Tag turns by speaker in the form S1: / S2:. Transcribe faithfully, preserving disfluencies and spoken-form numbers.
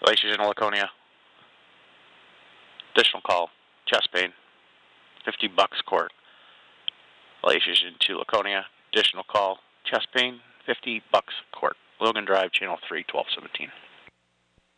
S1: Glaciers in Laconia. Additional call, chest pain, fifty bucks court. Glaciers into Laconia. Additional call, chest pain, fifty bucks court. Logan Drive, channel three, twelve seventeen.